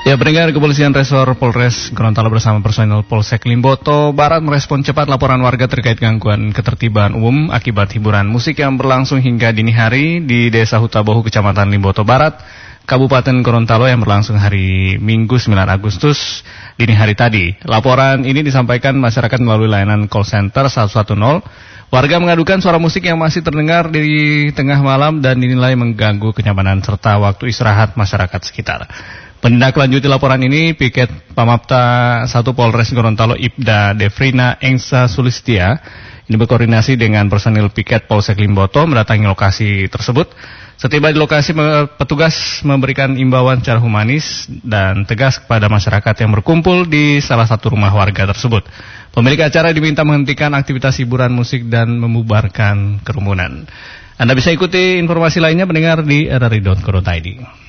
Ya, pendengar, Kepolisian Resor Polres Gorontalo bersama personel Polsek Limboto Barat merespon cepat laporan warga terkait gangguan ketertiban umum akibat hiburan musik yang berlangsung hingga dini hari di Desa Hutabohu, Kecamatan Limboto Barat, Kabupaten Gorontalo yang berlangsung hari Minggu 9 Agustus dini hari tadi. Laporan ini disampaikan masyarakat melalui layanan call center 110. Warga mengadukan suara musik yang masih terdengar di tengah malam dan dinilai mengganggu kenyamanan serta waktu istirahat masyarakat sekitar. Menindaklanjuti laporan ini, Piket Pamapta 1 Polres Gorontalo Ibda Devrina Engsa Sulistia ini berkoordinasi dengan personil Piket Polsek Limboto mendatangi lokasi tersebut. Setiba di lokasi, petugas memberikan imbauan secara humanis dan tegas kepada masyarakat yang berkumpul di salah satu rumah warga tersebut. Pemilik acara diminta menghentikan aktivitas hiburan musik dan membubarkan kerumunan. Anda bisa ikuti informasi lainnya mendengar di rri.co.id.